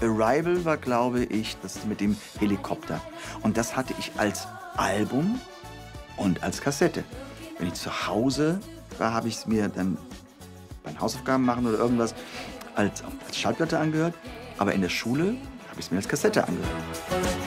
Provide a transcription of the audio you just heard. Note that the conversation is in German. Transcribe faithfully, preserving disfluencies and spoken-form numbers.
Arrival war, glaube ich, das mit dem Helikopter. Und das hatte ich als Album und als Kassette. Wenn ich zu Hause war, habe ich es mir dann beim Hausaufgaben machen oder irgendwas als, als Schallplatte angehört. Aber in der Schule habe ich es mir als Kassette angehört.